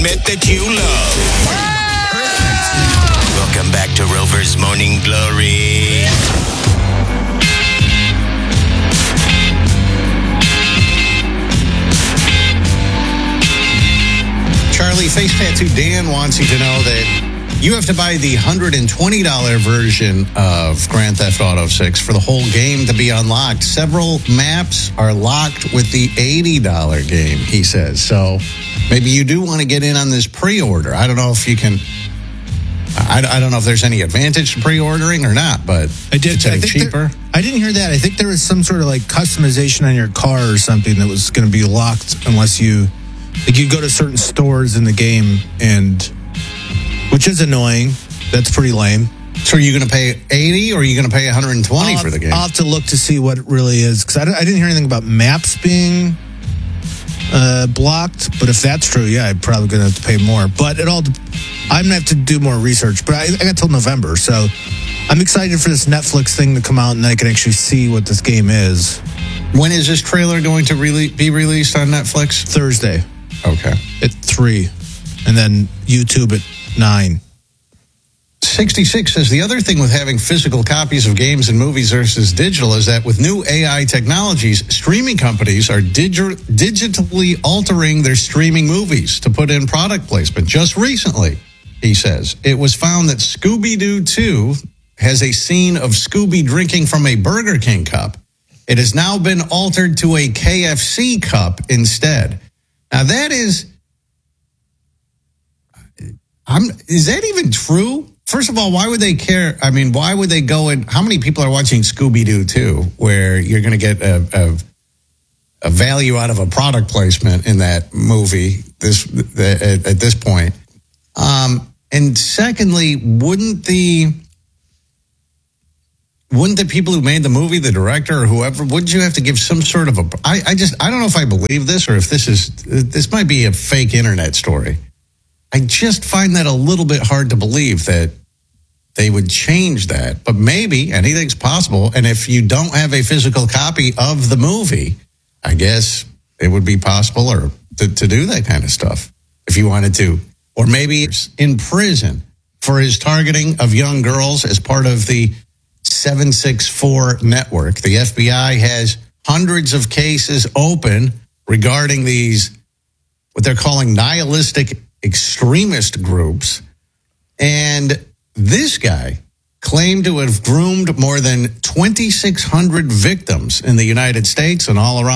that you love. Welcome back to Rover's Morning Glory. Charlie, Face Tattoo Dan wants you to know that you have to buy the $120 version of Grand Theft Auto 6 for the whole game to be unlocked. Several maps are locked with the $80 game, he says. So maybe you do want to get in on this pre-order. I don't know if you can. I don't know if there's any advantage to pre-ordering or not, but it's cheaper. I didn't hear that. I think there was some sort of like customization on your car or something that was going to be locked unless you go to certain stores in the game, and which is annoying. That's pretty lame. So are you going to pay $80 or are you going to pay $120 for the game? I'll have to look to see what it really is, because I didn't hear anything about maps being blocked. But if that's true, yeah, I'm probably going to have to pay more. But I'm going to have to do more research. But I got till November, so I'm excited for this Netflix thing to come out, and I can actually see what this game is. When is this trailer going to be released on Netflix? Thursday. Okay. At 3, and then YouTube at 9. 66 says the other thing with having physical copies of games and movies versus digital is that with new AI technologies, streaming companies are digitally altering their streaming movies to put in product placement. Just recently, he says, it was found that Scooby-Doo 2 has a scene of Scooby drinking from a Burger King cup. It has now been altered to a KFC cup instead. Now, that is that even true? First of all, why would they care? I mean, why would they go in? How many people are watching Scooby-Doo 2 where you're going to get a value out of a product placement in that movie at this point? And secondly, wouldn't the people who made the movie, the director or whoever, wouldn't you have to give some sort of I don't know if I believe this or if this might be a fake internet story. I just find that a little bit hard to believe that they would change that, but maybe anything's possible. And if you don't have a physical copy of the movie, I guess it would be possible or to do that kind of stuff if you wanted to. Or maybe in prison for his targeting of young girls as part of the 764 network. The FBI has hundreds of cases open regarding these, what they're calling nihilistic extremist groups. And this guy claimed to have groomed more than 2,600 victims in the United States and all around.